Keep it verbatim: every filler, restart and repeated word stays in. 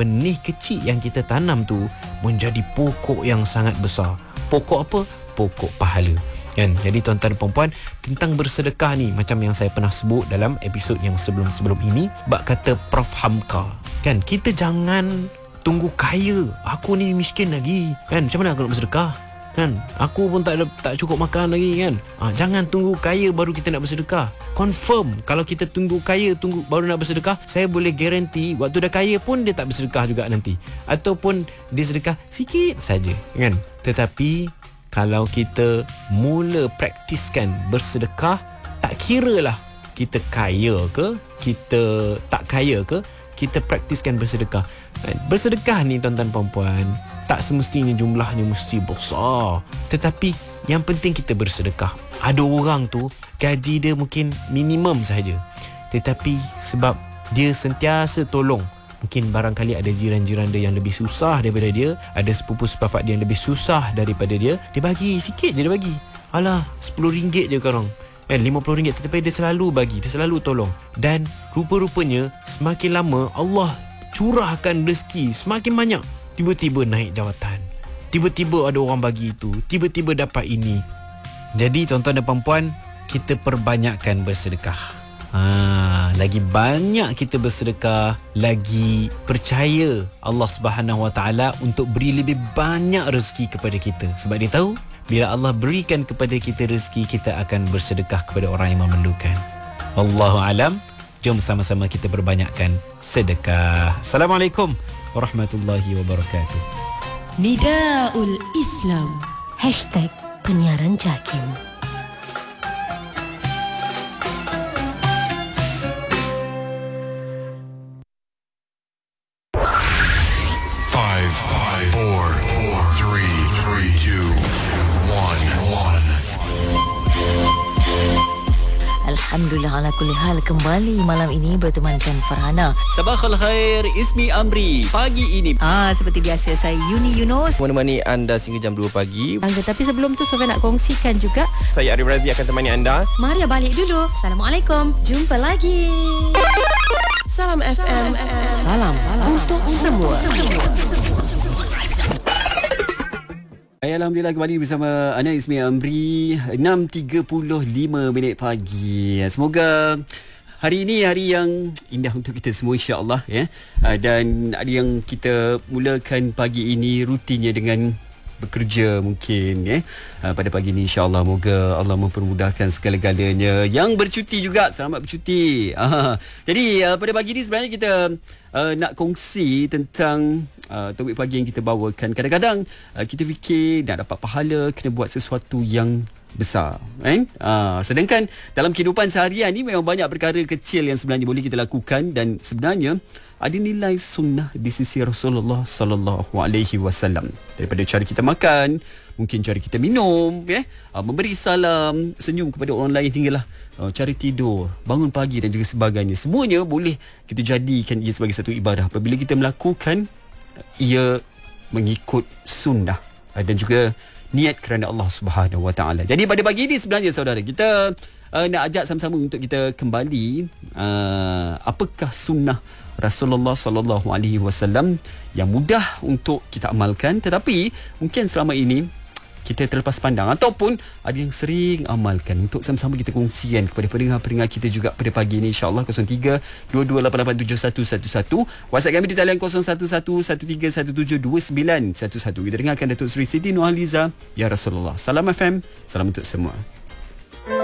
benih kecil yang kita tanam tu menjadi pokok yang sangat besar. Pokok apa? Pokok pahala. Kan? Jadi tuan-tuan dan puan-puan, tentang bersedekah ni, macam yang saya pernah sebut dalam episod yang sebelum-sebelum ini, bab kata Prof Hamka, kan, kita jangan tunggu kaya. Aku ni miskin lagi, kan, macam mana aku nak bersedekah? Kan, aku pun tak ada, tak cukup makan lagi, kan. Ha, jangan tunggu kaya baru kita nak bersedekah. Confirm kalau kita tunggu kaya tunggu baru nak bersedekah, saya boleh garanti waktu dah kaya pun dia tak bersedekah juga nanti, ataupun dia sedekah sikit saja, kan. Tetapi kalau kita mula praktiskan bersedekah, tak kiralah kita kaya ke, kita tak kaya ke, kita praktiskan bersedekah. Bersedekah ni tuan-tuan puan-puan, tak semestinya jumlahnya mesti besar, tetapi yang penting kita bersedekah. Ada orang tu gaji dia mungkin minimum sahaja, tetapi sebab dia sentiasa tolong, mungkin barangkali ada jiran-jiran dia yang lebih susah daripada dia, ada sepupu sepapak dia yang lebih susah daripada dia, dia bagi sikit je, dia bagi. Alah, sepuluh ringgit je korang, eh, lima puluh ringgit, tetapi dia selalu bagi, dia selalu tolong. Dan rupa-rupanya semakin lama Allah curahkan rezeki semakin banyak. Tiba-tiba naik jawatan, tiba-tiba ada orang bagi itu, tiba-tiba dapat ini. Jadi tuan-tuan dan puan-puan, kita perbanyakkan bersedekah. Ha, lagi banyak kita bersedekah, lagi percaya Allah Subhanahu Wa Taala untuk beri lebih banyak rezeki kepada kita. Sebab dia tahu bila Allah berikan kepada kita rezeki, kita akan bersedekah kepada orang yang memerlukan. Allahu alam. Jom sama-sama kita perbanyakkan sedekah. Assalamualaikum warahmatullahi wabarakatuh. Nidaul Islam Hashtag Penyiaran Jakim. Five, five, four, four, three, three, two, one, one. Alhamdulillah ala kulli hal, kembali malam ini bertemankan Farhana. Sabahul khair, Ismi Amri. Pagi ini Ah, seperti biasa saya Yuni Yunus menemani anda sehingga jam dua pagi. Tapi sebelum tu Sofia nak kongsikan juga. Saya Arif Razi akan temani anda. Maria balik dulu. Assalamualaikum. Jumpa lagi. Salam F M. Salam, salam untuk semua. Alhamdulillah, kembali bersama Ana Ismi Amri. Enam tiga puluh lima minit pagi. Semoga hari ini hari yang indah untuk kita semua, insya-Allah, ya. Dan ada yang kita mulakan pagi ini rutinnya dengan bekerja mungkin, ya. Pada pagi ini insya-Allah moga Allah mempermudahkan segala-galanya. Yang bercuti juga selamat bercuti. Jadi pada pagi ini sebenarnya kita uh, nak kongsi tentang uh, topik pagi yang kita bawakan. Kadang-kadang uh, kita fikir nak dapat pahala kena buat sesuatu yang besar, kan? Uh, sedangkan dalam kehidupan seharian ni memang banyak perkara kecil yang sebenarnya boleh kita lakukan dan sebenarnya ada nilai sunnah di sisi Rasulullah sallallahu alaihi wasallam. Daripada cara kita makan, mungkin cara kita minum, ya, uh, memberi salam, senyum kepada orang lain, hinggalah uh, cara tidur, bangun pagi dan juga sebagainya. Semuanya boleh kita jadikan ia sebagai satu ibadah apabila kita melakukan ia mengikut sunnah uh, dan juga niat kerana Allah Subhanahu Wa Taala. Jadi pada pagi ini sebenarnya saudara, kita uh, nak ajak sama-sama untuk kita kembali uh, apakah sunnah Rasulullah sallallahu alaihi wasallam yang mudah untuk kita amalkan tetapi mungkin selama ini kita terlepas pandang ataupun ada yang sering amalkan. Untuk sama-sama kita kongsikan kepada pendengar-pendengar kita juga pada pagi ini, insya-Allah. Kosong tiga dua dua lapan lapan tujuh satu satu satu. WhatsApp kami di talian kosong satu satu satu tiga satu tujuh dua sembilan satu satu. Kita dengarkan Datuk Seri Siti Nurhaliza, Ya Rasulullah. Salam F M, salam untuk semua.